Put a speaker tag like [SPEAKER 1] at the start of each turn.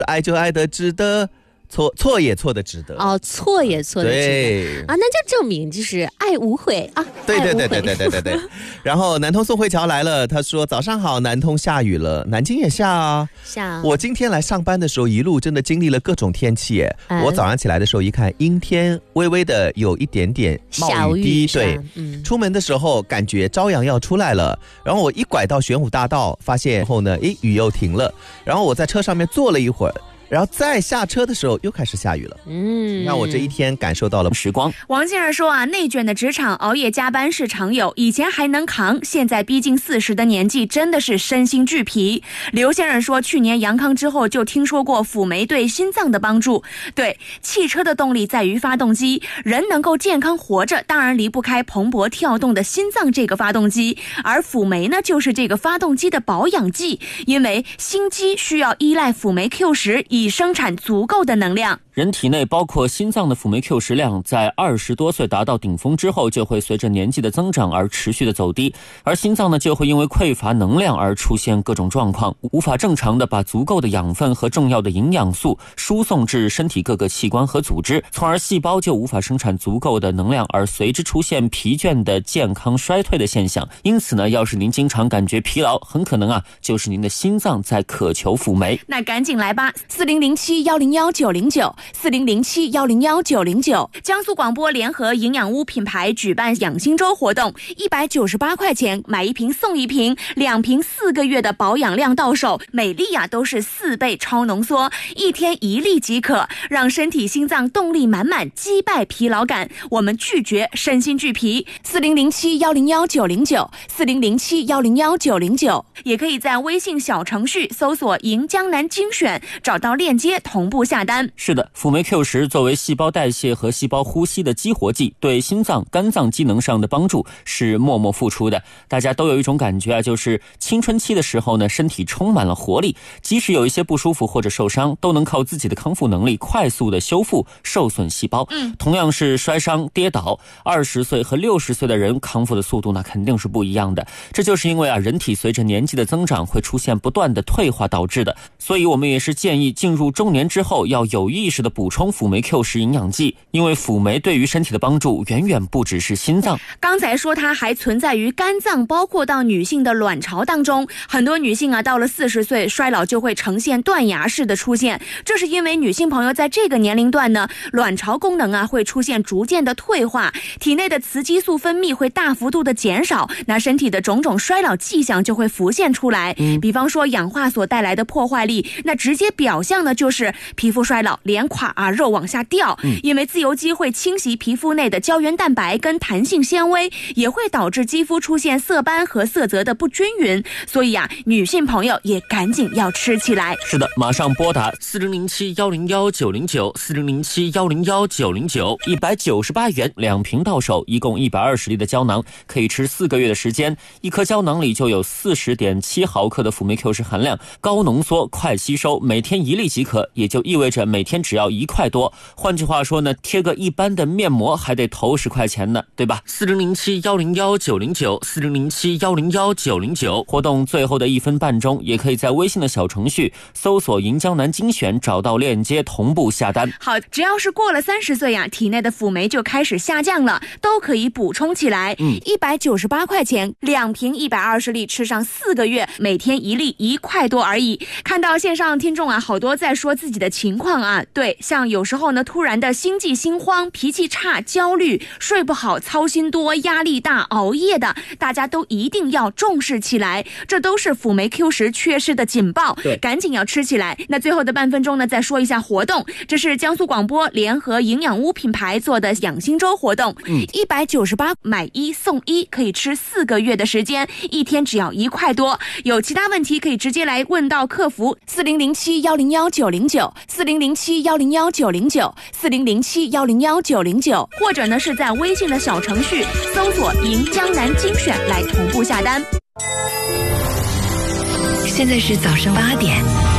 [SPEAKER 1] 爱就爱的值得，错也错的值得。
[SPEAKER 2] 哦，错也错的值得。
[SPEAKER 1] 对
[SPEAKER 2] 啊，那就证明就是爱无悔啊。
[SPEAKER 1] 对。然后南通宋慧乔来了，他说早上好，南通下雨了，南京也下啊。
[SPEAKER 2] 下。
[SPEAKER 1] 我今天来上班的时候，一路真的经历了各种天气耶。我早上起来的时候一看，阴天，微微的有一点点冒雨滴，对。出门的时候感觉朝阳要出来了，然后我一拐到玄武大道，发现后呢，雨又停了。然后我在车上面坐了一会儿。然后再下车的时候又开始下雨了。那我这一天感受到了时光。
[SPEAKER 3] 王静儿说啊，内卷的职场熬夜加班是常有，以前还能扛，现在逼近40的年纪真的是身心俱疲。刘先生说，去年阳康之后就听说过辅酶对心脏的帮助。对，汽车的动力在于发动机，人能够健康活着，当然离不开蓬勃跳动的心脏这个发动机，而辅酶呢就是这个发动机的保养剂，因为心肌需要依赖辅酶 Q10以生产足够的能量。
[SPEAKER 4] 人体内包括心脏的辅酶 Q10量在20多岁达到顶峰之后，就会随着年纪的增长而持续的走低，而心脏呢就会因为匮乏能量而出现各种状况，无法正常的把足够的养分和重要的营养素输送至身体各个器官和组织，从而细胞就无法生产足够的能量，而随之出现疲倦的健康衰退的现象。因此呢，要是您经常感觉疲劳，很可能就是您的心脏在渴求辅酶。
[SPEAKER 3] 那赶紧来吧，4007101909，4007101909。江苏广播联合营养屋品牌举办养心周活动，198块钱买一瓶送一瓶，2瓶4个月的保养量到手，每粒都是4倍超浓缩，1天1粒即可，让身体心脏动力满满，击败疲劳感。我们拒绝身心俱疲。4007101909，4007101909，也可以在微信小程序搜索赢江南精选，找到链接同步下单。
[SPEAKER 4] 是的，辅酶 Q10 作为细胞代谢和细胞呼吸的激活剂，对心脏、肝脏机能上的帮助是默默付出的。大家都有一种感觉就是青春期的时候呢，身体充满了活力，即使有一些不舒服或者受伤，都能靠自己的康复能力快速的修复受损细胞。同样是摔伤跌倒，20岁和60岁的人康复的速度那肯定是不一样的。这就是因为人体随着年纪的增长会出现不断的退化导致的。所以我们也是建议进入中年之后要有意识的补充辅酶 Q10 营养剂，因为辅酶对于身体的帮助远远不只是心脏。
[SPEAKER 3] 刚才说它还存在于肝脏，包括到女性的卵巢当中。很多女性到了40岁，衰老就会呈现断崖式的出现，这是因为女性朋友在这个年龄段呢，卵巢功能会出现逐渐的退化，体内的雌激素分泌会大幅度的减少，那身体的种种衰老迹象就会浮现出来。比方说氧化所带来的破坏力，那直接表象呢就是皮肤衰老，脸垮肉往下掉。因为自由基会侵袭皮肤内的胶原蛋白跟弹性纤维，也会导致肌肤出现色斑和色泽的不均匀，所以女性朋友也赶紧要吃起来。
[SPEAKER 4] 是的，马上拨打4007101909，4007101909，198元2瓶到手，一共120粒的胶囊，可以吃4个月的时间。一颗胶囊里就有40.7毫克的辅酶 Q10 含量，高浓缩快吸收，每天1粒即可，也就意味着每天只要1块多。换句话说呢，贴个一般的面膜还得投10块钱呢，对吧？4007101909，4007101909，活动最后的1分半钟，也可以在微信的小程序搜索赢江南精选，找到链接同步下单。
[SPEAKER 3] 好，只要是过了30岁体内的辅酶就开始下降了，都可以补充起来。198块钱2瓶120粒，吃上4个月，每天1粒1块多而已。看到线上听众好多在说自己的情况对，像有时候呢突然的心悸心慌，脾气差，焦虑，睡不好，操心多，压力大，熬夜的，大家都一定要重视起来，这都是辅酶 Q10 缺失的警报，赶紧要吃起来。那最后的半分钟呢，再说一下活动，这是江苏广播联合营养屋品牌做的养心周活动，198买1送1，可以吃4个月的时间，一天只要1块多。有其他问题可以直接来问到客服4007101909，4007101909，4007101909，或者呢是在微信的小程序搜索赢江南精选来同步下单。
[SPEAKER 5] 现在是早上8点。